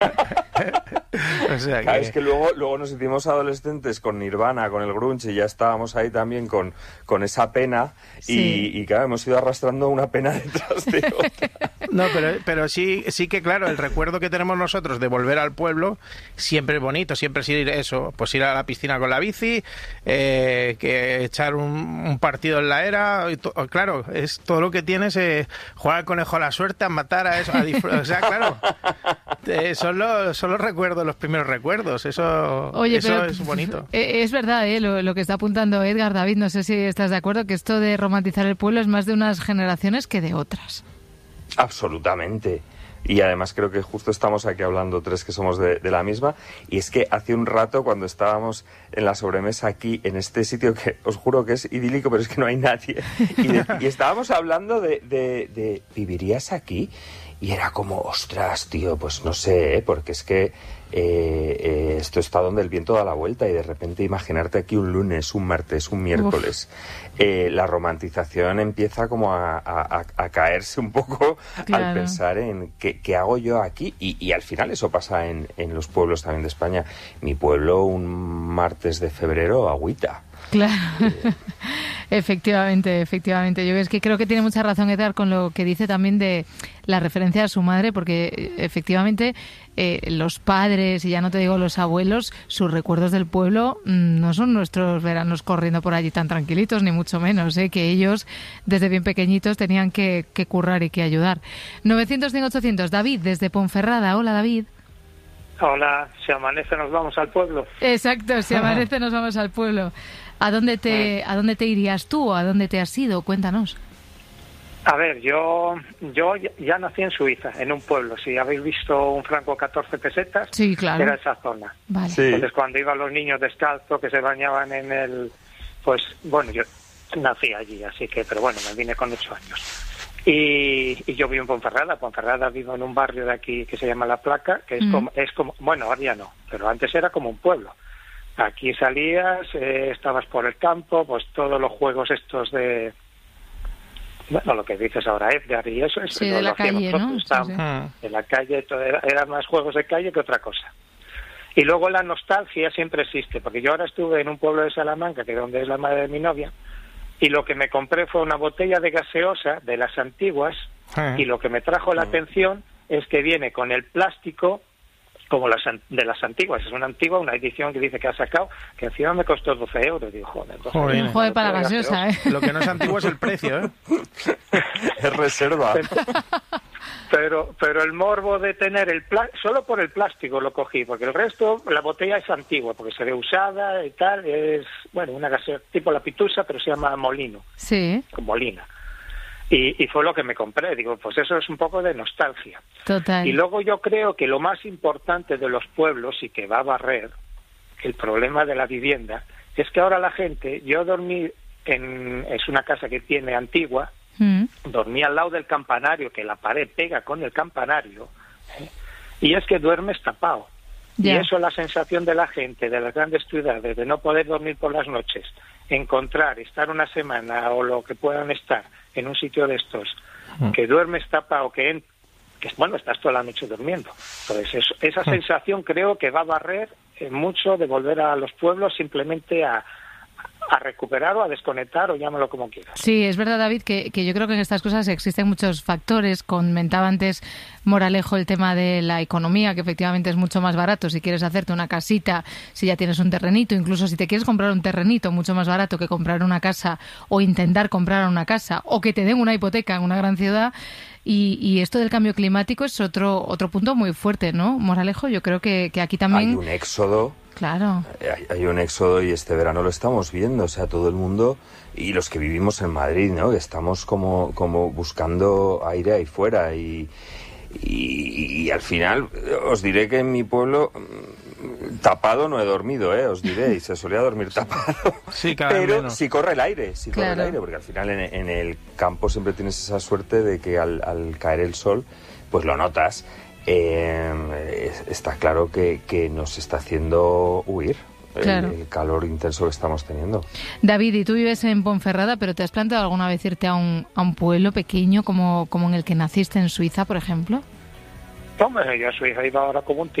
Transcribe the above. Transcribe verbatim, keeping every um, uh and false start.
O sea que... Claro, es que luego, luego nos hicimos adolescentes con Nirvana, con el grunge, y ya estábamos ahí también con, con esa pena, sí. y, y claro, hemos ido arrastrando una pena detrás de otra. No, pero, pero sí, sí que claro, el recuerdo que tenemos nosotros de volver al pueblo siempre es bonito, siempre es ir eso, pues ir a la piscina con la bici, eh, que echar un, un partido en la era, y to, claro, es todo lo que tienes, eh, jugar al conejo a la suerte, a matar a eso, a disfrutar, o sea, claro, eh, son, los, son los recuerdos, los primeros recuerdos, eso, Oye, eso pero, es bonito. Es verdad, eh, lo, lo que está apuntando Edgar, David, no sé si estás de acuerdo, que esto de romantizar el pueblo es más de unas generaciones que de otras. Absolutamente. Y además creo que justo estamos aquí hablando tres que somos de, de la misma, y es que hace un rato cuando estábamos en la sobremesa aquí en este sitio que os juro que es idílico, pero es que no hay nadie, y, de, y estábamos hablando de, de, de ¿vivirías aquí? Y era como, ostras, tío, pues no sé, ¿eh? Porque es que eh, eh, esto está donde el viento da la vuelta, y de repente imaginarte aquí un lunes, un martes, un miércoles, eh, la romantización empieza como a, a, a caerse un poco, claro, al pensar en qué, qué hago yo aquí, y, y al final eso pasa en, en los pueblos también de España. Mi pueblo un martes de febrero, agüita. Claro, eh. efectivamente, efectivamente. Yo es que creo que tiene mucha razón Edgar con lo que dice también de la referencia a su madre, porque efectivamente eh, los padres, y ya no te digo los abuelos, sus recuerdos del pueblo mmm, no son nuestros veranos corriendo por allí tan tranquilitos, ni mucho menos, ¿eh? Que ellos desde bien pequeñitos tenían que, que currar y que ayudar. novecientos cien ochocientos, David, desde Ponferrada. Hola, David. Hola, si amanece nos vamos al pueblo. Exacto, si amanece nos vamos al pueblo. ¿A dónde te, a dónde te irías tú? ¿A dónde te has ido? Cuéntanos. A ver, yo yo ya nací en Suiza, en un pueblo. Si habéis visto un franco catorce pesetas, sí, claro, era esa zona. Vale. Sí. Entonces, cuando iban los niños descalzos que se bañaban en el... Pues, bueno, yo nací allí, así que, pero bueno, me vine con ocho años. Y, y yo vivo en Ponferrada. Ponferrada vivo en un barrio de aquí que se llama La Placa, que es mm. como, es como... Bueno, ahora ya no, pero antes era como un pueblo. Aquí salías, eh, estabas por el campo, pues todos los juegos estos de... Bueno, lo que dices ahora, Edgar, y eso... eso sí, de la calle, ¿no? Sí, sí. En la calle, todo era, era más juegos de calle que otra cosa. Y luego la nostalgia siempre existe, porque yo ahora estuve en un pueblo de Salamanca, que es donde es la madre de mi novia, y lo que me compré fue una botella de gaseosa de las antiguas, ah. y lo que me trajo la ah. atención es que viene con el plástico como las de las antiguas. Es una antigua, una edición que dice que ha sacado, que encima me costó doce euros. Digo, joder, doce joder, euros, joder para la gaseosa, ¿eh? Lo que no es antiguo es el precio, ¿eh? Es reserva. Pero pero el morbo de tener el plástico, solo por el plástico lo cogí, porque el resto, la botella es antigua, porque se ve usada y tal, es, bueno, una gaseosa tipo la Pitusa, pero se llama Molino. Sí. Molina. Y, y fue lo que me compré. Digo, pues eso es un poco de nostalgia. Total. Y luego yo creo que lo más importante de los pueblos, y que va a barrer el problema de la vivienda, es que ahora la gente, yo dormí en, es una casa que tiene antigua, mm. dormí al lado del campanario, que la pared pega con el campanario, ¿eh? Y es que duermes tapado. Yeah. Y eso es la sensación de la gente, de las grandes ciudades, de no poder dormir por las noches, encontrar, estar una semana o lo que puedan estar en un sitio de estos, mm. que duermes tapado, que, en, que bueno, estás toda la noche durmiendo. Entonces, eso, esa mm. sensación creo que va a barrer eh, mucho de volver a los pueblos simplemente a, a recuperar o a desconectar, o llámalo como quieras. Sí, es verdad, David, que, que yo creo que en estas cosas existen muchos factores. Comentaba antes Moralejo el tema de la economía, que efectivamente es mucho más barato si quieres hacerte una casita, si ya tienes un terrenito, incluso si te quieres comprar un terrenito, mucho más barato que comprar una casa o intentar comprar una casa, o que te den una hipoteca en una gran ciudad. Y, y esto del cambio climático es otro otro punto muy fuerte, ¿no, Moralejo? Yo creo que, que aquí también... Hay un éxodo. Claro. Hay, hay un éxodo, y este verano lo estamos viendo, o sea, todo el mundo, y los que vivimos en Madrid, ¿no? Que estamos como, como buscando aire ahí fuera, y, y, y al final os diré que en mi pueblo tapado no he dormido, ¿eh? Os diré, y se solía dormir tapado. Sí, cada pero menos. sí corre el aire, sí corre claro. el aire, porque al final en, en el campo siempre tienes esa suerte de que al, al caer el sol, pues lo notas. Eh, está claro que, que nos está haciendo huir claro. el, el calor intenso que estamos teniendo. David, y tú vives en Ponferrada, pero ¿te has planteado alguna vez irte a un, a un pueblo pequeño como, como en el que naciste en Suiza, por ejemplo? Hombre, yo a su hija iba ahora como un